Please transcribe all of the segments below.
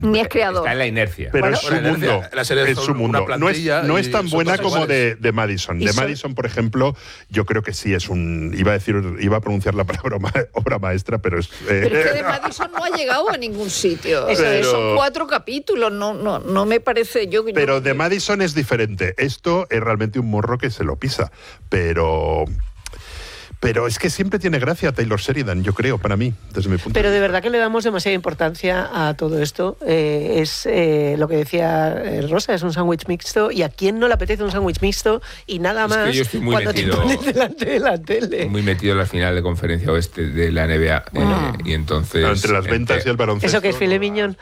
Ni es creador. Está en la inercia. Pero Bueno, es su mundo. la serie Es su mundo. No es tan buena como de Madison. De Madison, por ejemplo, yo creo que sí es un... Iba a pronunciar la palabra obra maestra, pero es... Pero es que de Madison no ha llegado a ningún sitio. Son 4 capítulos, no me parece... Pero de Madison es diferente. Esto es realmente un morro que se lo pisa. Pero es que siempre tiene gracia Taylor Sheridan, yo creo, para mí, desde mi punto Pero de de vista. verdad que le damos demasiada importancia a todo esto. Es lo que decía Rosa, es un sándwich mixto. ¿Y a quién no le apetece un sándwich mixto? Y nada más que yo estoy muy cuando metido, te pones delante de la tele. Muy metido en la final de conferencia oeste de la NBA. Y entonces... Entre las ventas y el baloncesto... ¿Eso que es filet mignon?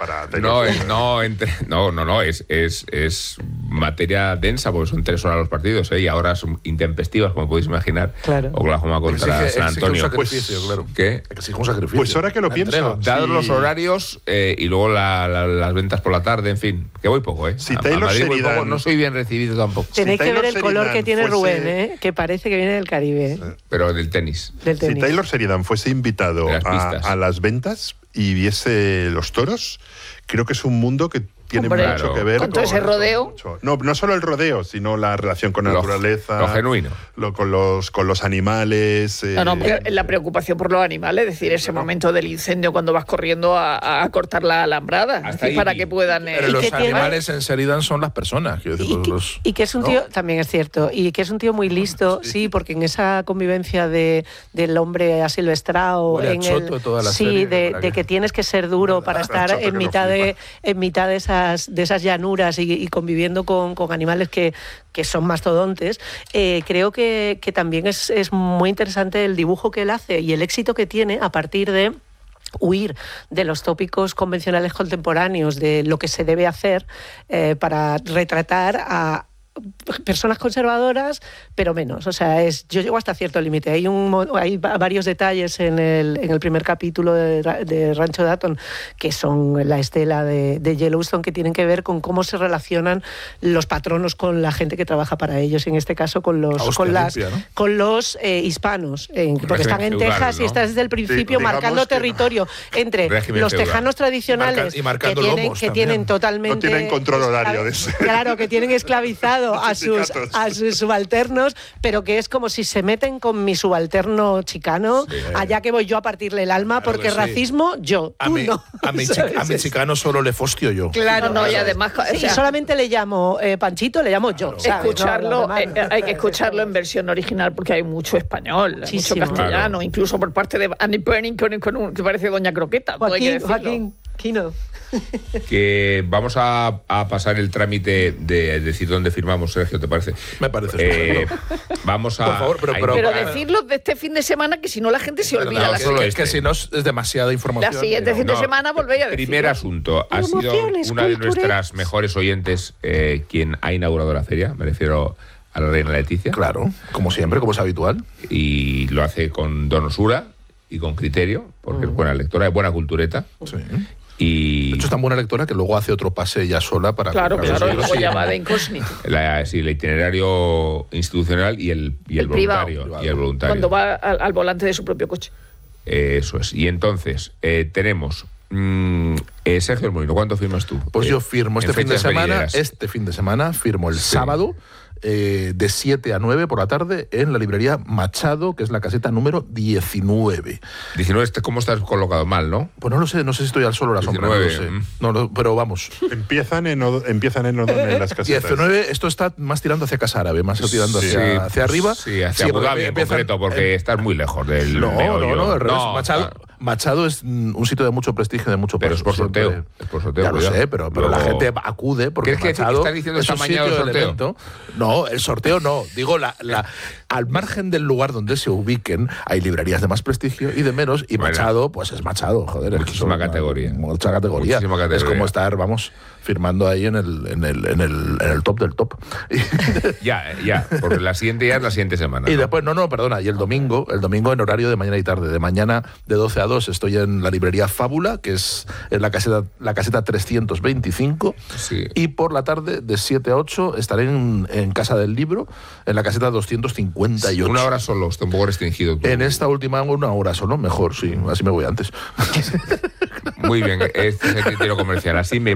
Es materia densa, porque son 3 horas los partidos, y ahora son intempestivas, como podéis imaginar. Claro. Oklahoma contra San Antonio. Un sacrificio, claro. ¿Qué? Exige un sacrificio. Pues ahora que lo pienso... Dados sí. los horarios y luego las ventas por la tarde, en fin, que voy poco, Si a Taylor Madrid voy Sheridan- poco, no soy bien recibido tampoco. Tenéis que Taylor ver el color Sheridan que tiene fuese- Rubén, que parece que viene del Caribe, Pero del tenis. del Si tenis. Taylor Sheridan fuese invitado De las pistas. a las ventas y viese los toros, creo que es un mundo que tiene Hombre, mucho que ver con todo ese rodeo. No solo el rodeo, sino la relación con la naturaleza, lo genuino. con los animales. La preocupación por los animales, es decir, ese momento del incendio cuando vas corriendo a cortar la alambrada, Hasta es decir, ahí para vi. que puedan... Pero ¿Y los qué tiene? animales en Sheridan son las personas. Quiero decir, Y que es un tío, también es cierto, y que es un tío muy listo, sí, porque en esa convivencia del hombre asilvestrado, Huele a en choto toda la serie, de ¿para qué? que tienes que ser duro para estar choto que en lo mitad de esas llanuras y conviviendo con animales que son mastodontes. Creo que también es muy interesante el dibujo que él hace y el éxito que tiene a partir de huir de los tópicos convencionales contemporáneos de lo que se debe hacer para retratar a personas conservadoras, pero menos. O sea, yo llego hasta cierto límite. Hay varios detalles en el primer capítulo de Rancho Dayton que son la estela de Yellowstone, que tienen que ver con cómo se relacionan los patronos con la gente que trabaja para ellos, en este caso con los hispanos, porque están en feudal, Texas, ¿no? y estás desde el principio digamos marcando que no. territorio entre Régimen los feudal. tejanos tradicionales Y marcando que tienen, lomos que también. tienen totalmente... No tienen control horario de ese. Claro, que tienen esclavizado a sus subalternos, pero que es como si se meten con mi subalterno chicano, allá que voy yo a partirle el alma, Claro porque que sí. racismo yo, tú no. A mi ¿Sabes? chicano solo le fostio yo. Claro, No, y además, o Sí, sea, solamente le llamo Panchito, le llamo yo. ¿sabes? escucharlo, No, los demás no. hay que escucharlo en versión original porque hay mucho español, hay mucho Muchísimo. castellano, Claro. incluso por parte de Annie Perning que parece Doña Croqueta. todo hay que decirlo. Joaquín Quino. Que vamos a pasar el trámite de decir dónde firmamos, Sergio, ¿te parece? Me parece Vamos a... Por favor, pero Pero invocar- decirlo de este fin de semana, que si no la gente se olvida. no, La solo que si no es demasiada información. siguiente fin de semana volvéis a decirlo. Primer asunto. Ha sido Promociones, una de culturas. nuestras mejores oyentes quien ha inaugurado la feria. Me refiero a la reina Leticia. Claro, como siempre, como es habitual. Y lo hace con donosura y con criterio, porque es buena lectora, es buena cultureta. Sí. Y De hecho, es tan buena lectora que luego hace otro pase ella sola para... Claro, comprar los claro, y libros. luego Sí. ya va de incógnito. el itinerario institucional y el voluntario. privado. Y el voluntario. Cuando va al volante de su propio coche. Eso es. Y entonces, tenemos... Sergio Molino, ¿cuánto firmas tú? Pues yo firmo en este fin de fechas semana, firmo el Sí. sábado de 7 a 9 por la tarde en la librería Machado, que es la caseta número 19. 19, ¿cómo estás colocado? Mal, ¿no? Pues no lo sé, no sé si estoy al sol o a la sombra, no lo 19, sé. No, pero vamos. Empiezan en las casetas. 19, esto está más tirando hacia Casa Árabe, más tirando hacia arriba. Sí, hacia Sí, Abu porque Dhabi en empiezan- concreto, porque estás muy lejos del meollo. al revés. No, Machado es un sitio de mucho prestigio, de mucho Pero peso. es por sorteo. Siempre. Es por sorteo, Ya lo cuidado. sé, pero la Luego- gente acude porque ¿Crees que Machado estás diciendo es esta un mañana sitio el del sorteo? evento. No, el sorteo no. Digo, al margen del lugar donde se ubiquen, hay librerías de más prestigio y de menos, y Bueno. Machado, pues es Machado, joder. es que Muchísima son categoría. Mucha categoría. Muchísima categoría. Es como estar, vamos, firmando ahí en el top del top. Ya, porque la siguiente ya es la siguiente semana. Y ¿no? después, perdona, y el domingo en horario de mañana y tarde. De mañana de 12 a 2 estoy en la librería Fábula, que es en la caseta 325. Sí. Y por la tarde, de 7 a 8, estaré en Casa del Libro, en la caseta 258. Una hora solo, está un poco restringido. En esta última una hora solo, mejor, sí, así me voy antes. Muy bien, este es el criterio comercial. Así me